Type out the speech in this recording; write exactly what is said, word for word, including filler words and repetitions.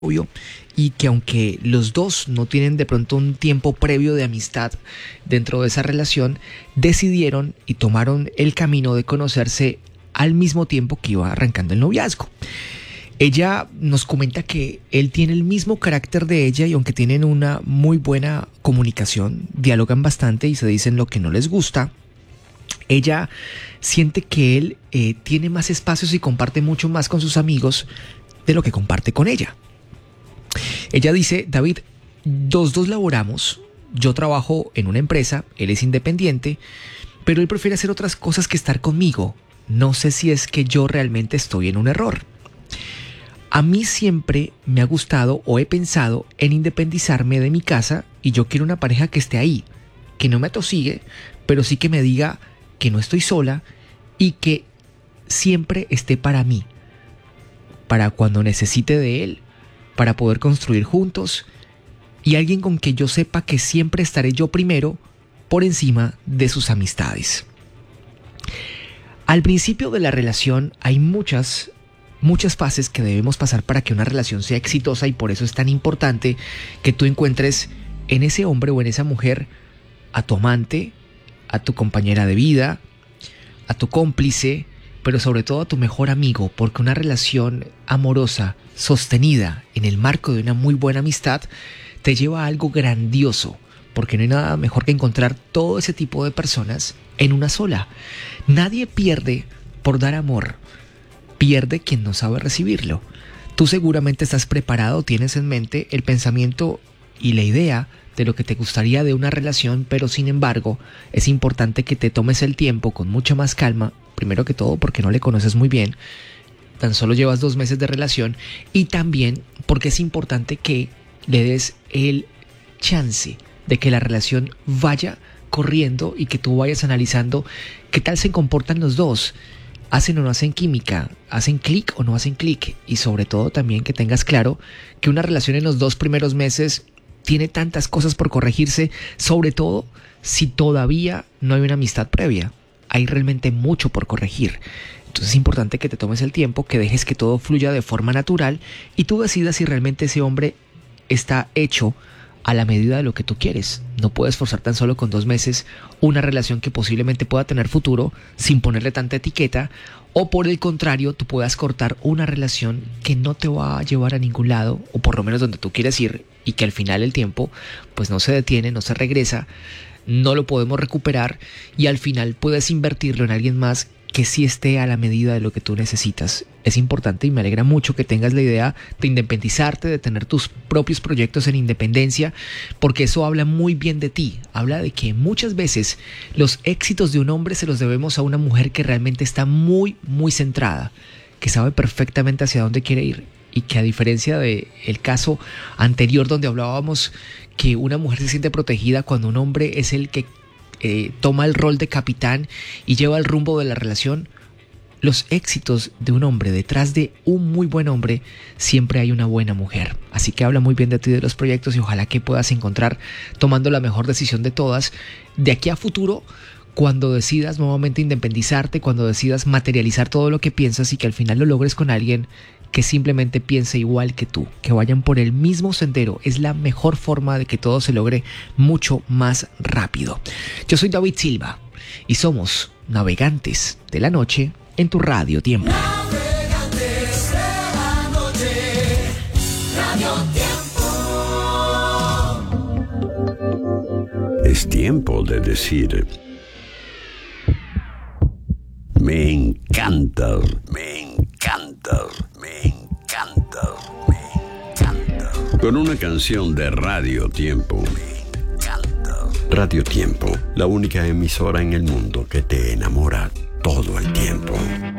novio y que aunque los dos no tienen de pronto un tiempo previo de amistad dentro de esa relación, decidieron y tomaron el camino de conocerse al mismo tiempo que iba arrancando el noviazgo. Ella nos comenta que él tiene el mismo carácter de ella y aunque tienen una muy buena comunicación, dialogan bastante y se dicen lo que no les gusta, ella siente que él eh, tiene más espacios y comparte mucho más con sus amigos de lo que comparte con ella. Ella dice: David, los dos laboramos, yo trabajo en una empresa, él es independiente, pero él prefiere hacer otras cosas que estar conmigo. No sé si es que yo realmente estoy en un error. A mí siempre me ha gustado o he pensado en independizarme de mi casa y yo quiero una pareja que esté ahí, que no me atosigue, pero sí que me diga que no estoy sola y que siempre esté para mí, para cuando necesite de él, para poder construir juntos y alguien con que yo sepa que siempre estaré yo primero por encima de sus amistades. Al principio de la relación hay muchas, muchas fases que debemos pasar para que una relación sea exitosa y por eso es tan importante que tú encuentres en ese hombre o en esa mujer a tu amante, a tu compañera de vida, a tu cómplice, pero sobre todo a tu mejor amigo, porque una relación amorosa, sostenida en el marco de una muy buena amistad, te lleva a algo grandioso, porque no hay nada mejor que encontrar todo ese tipo de personas en una sola. Nadie pierde por dar amor, pierde quien no sabe recibirlo. Tú seguramente estás preparado, tienes en mente el pensamiento y la idea de lo que te gustaría de una relación, pero sin embargo es importante que te tomes el tiempo con mucha más calma, primero que todo porque no le conoces muy bien, tan solo llevas dos meses de relación, y también porque es importante que le des el chance de que la relación vaya corriendo y que tú vayas analizando qué tal se comportan los dos, hacen o no hacen química, hacen clic o no hacen clic, y sobre todo también que tengas claro que una relación en los dos primeros meses tiene tantas cosas por corregirse, sobre todo si todavía no hay una amistad previa. Hay realmente mucho por corregir. Entonces es importante que te tomes el tiempo, que dejes que todo fluya de forma natural y tú decidas si realmente ese hombre está hecho a la medida de lo que tú quieres. No puedes forzar tan solo con dos meses una relación que posiblemente pueda tener futuro sin ponerle tanta etiqueta, o por el contrario, tú puedas cortar una relación que no te va a llevar a ningún lado, o por lo menos donde tú quieres ir, y que al final el tiempo pues no se detiene, no se regresa, no lo podemos recuperar, y al final puedes invertirlo en alguien más que sí esté a la medida de lo que tú necesitas. Es importante y me alegra mucho que tengas la idea de independizarte, de tener tus propios proyectos en independencia, porque eso habla muy bien de ti. Habla de que muchas veces los éxitos de un hombre se los debemos a una mujer que realmente está muy, muy centrada, que sabe perfectamente hacia dónde quiere ir, y que a diferencia del caso anterior donde hablábamos que una mujer se siente protegida cuando un hombre es el que Eh, toma el rol de capitán y lleva el rumbo de la relación, los éxitos de un hombre, detrás de un muy buen hombre, siempre hay una buena mujer. Así que habla muy bien de ti, de los proyectos, y ojalá que puedas encontrar, tomando la mejor decisión de todas, de aquí a futuro, cuando decidas nuevamente independizarte, cuando decidas materializar todo lo que piensas y que al final lo logres con alguien que simplemente piense igual que tú, que vayan por el mismo sendero. Es la mejor forma de que todo se logre mucho más rápido. Yo soy David Silva y somos Navegantes de la Noche en tu Radio Tiempo. Navegantes de la Noche, Radio Tiempo. Es tiempo de decir: me encanta, me encanta, me encanta, me encanta. Con una canción de Radio Tiempo. Me encanta. Radio Tiempo, la única emisora en el mundo que te enamora todo el tiempo.